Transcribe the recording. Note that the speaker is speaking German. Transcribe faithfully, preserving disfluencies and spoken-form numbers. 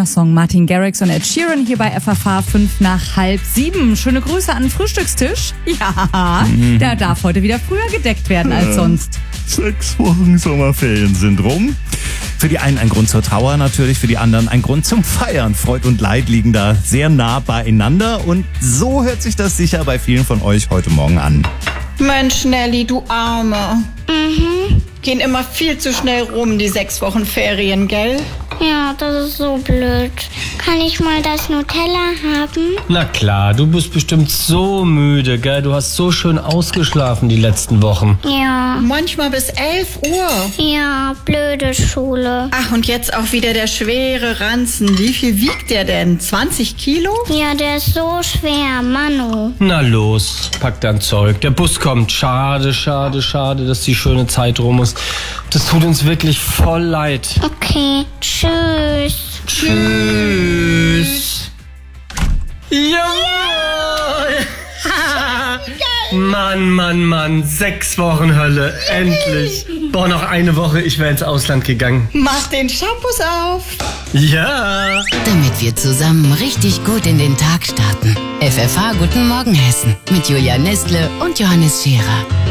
Sommersong Martin Garrix und Ed Sheeran hier bei F F H fünf nach halb sieben. Schöne Grüße an den Frühstückstisch. Ja, mhm. Der darf heute wieder früher gedeckt werden als sonst. Sechs Wochen Sommerferien sind rum. Für die einen ein Grund zur Trauer natürlich, für die anderen ein Grund zum Feiern. Freud und Leid liegen da sehr nah beieinander und so hört sich das sicher bei vielen von euch heute Morgen an. Mensch, Nelly, du Arme. Mhm. Gehen immer viel zu schnell rum, die sechs Wochen Ferien, gell? Ja, das ist so blöd. Kann ich mal das Nutella haben? Na klar, du bist bestimmt so müde, gell? Du hast so schön ausgeschlafen die letzten Wochen. Ja. Manchmal bis elf Uhr. Ja, blöde Schule. Ach, und jetzt auch wieder der schwere Ranzen. Wie viel wiegt der denn? zwanzig Kilo? Ja, der ist so schwer, Manu. Na los, pack dein Zeug. Der Bus kommt. Schade, schade, schade, dass die schöne Zeit rum ist. Das tut uns wirklich voll leid. Okay, tschüss. Tschüss. Jawohl! Mann, Mann, Mann, sechs Wochen Hölle, endlich. Boah, noch eine Woche, ich wäre ins Ausland gegangen. Mach den Shampoos auf. Ja. Damit wir zusammen richtig gut in den Tag starten. F F H Guten Morgen Hessen mit Julia Nestle und Johannes Scherer.